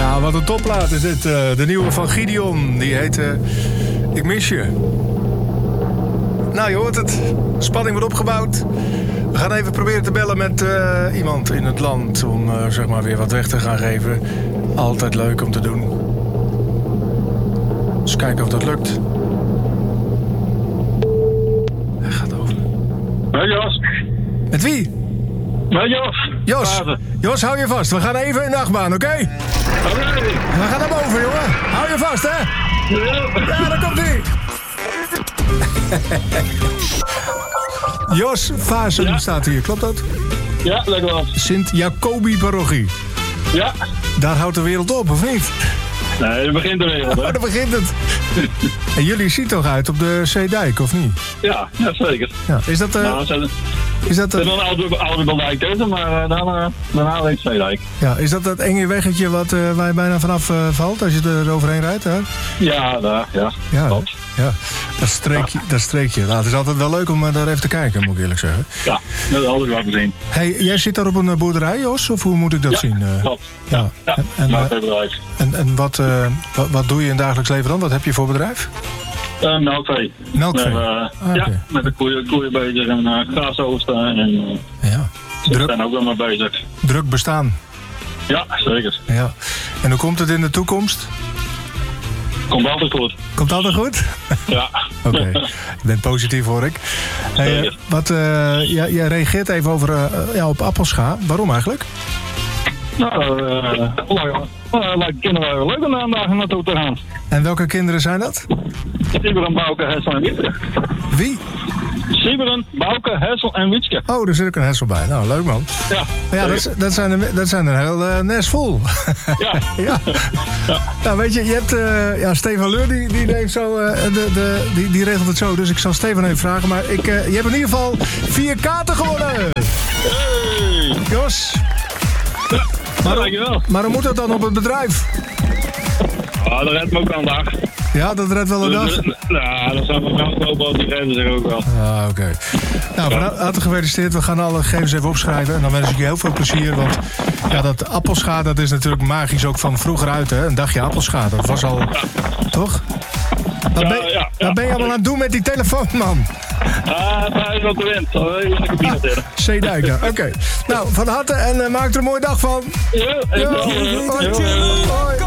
Nou, wat een topplaat is dit. De nieuwe van Gideon. Die heet Ik mis je. Nou, je hoort het. Spanning wordt opgebouwd. We gaan even proberen te bellen met iemand in het land... om zeg maar weer wat weg te gaan geven. Altijd leuk om te doen. Dus kijken of dat lukt. Hij gaat over. Hey Jos. Met wie? Met Jos. Jos, hou je vast. We gaan even in de achtbaan, oké? Oké. We gaan naar boven, jongen. Hou je vast, hè? Ja, daar komt hij. Jos Vazen staat hier, klopt dat? Ja, lekker wel. Sint-Jacobi-parochie. Ja. Daar houdt de wereld op, of niet? Nee, dat begint de wereld, hè? Oh, daar begint het. En jullie zien toch uit op de Zeedijk, of niet? Ja, zeker. Ja. Is dat... is dat een oude beldijk tussen, maar daarna weet Zeedijk. Ja, is dat enge weggetje waar je bijna vanaf valt als je er overheen rijdt, hè? Ja, daar, ja. Klopt. Ja, dat streekje. Nou, het is altijd wel leuk om daar even te kijken, moet ik eerlijk zeggen. Ja, dat is altijd wel gezien. Hey, jij zit daar op een boerderij, Jos? Of hoe moet ik dat zien? Klopt. Ja. bedrijf. En wat doe je in het dagelijks leven dan? Wat heb je voor bedrijf? Melkvee. Melkvee? Ja, met de koeien bezig en gras oogsten en Druk. zijn ook wel mee bezig. Druk bestaan. Ja, zeker. Ja. En hoe komt het in de toekomst? Komt altijd goed. Komt altijd goed? Ja. Oké. Je bent positief, hoor ik. Hey, jij reageert even over op appelscha. Waarom eigenlijk? Nou, lijkt kinderen wel leuk om daar naartoe te gaan. En welke kinderen zijn dat? Sieberen, Bouke, Hessel en Wietske. Wie? Sieberen, Bouke, Hessel en Wietske. Oh, daar zit ook een Hessel bij. Nou, leuk man. Ja. Ja, dat zijn een heel nest vol. Ja. Ja. Nou, weet je hebt Stefan Leur, die neemt zo, die regelt het zo. Dus ik zal Stefan even vragen. Maar je hebt in ieder geval 4 kaarten gewonnen. Hey. Jos. Dankjewel. Maar hoe moet dat dan op het bedrijf? Dat redt me ook al een dag. Ja, dat redt wel een dag? Nou, dat zou wel kopen, die redden zich ook wel. Ah, oké. Nou, van harte gefeliciteerd. We gaan alle gegevens even opschrijven. En dan wens ik je heel veel plezier. Want ja, dat appelscha, dat is natuurlijk magisch ook van vroeger uit, hè? Een dagje appelscha, dat was al... Toch? Wat ben je allemaal aan het doen met die telefoon, man? Hij is wat de wind. Lekker binnen. Zeedijk, ja. Oké. Nou, van harte en maak er een mooie dag van. Ja, Hoi.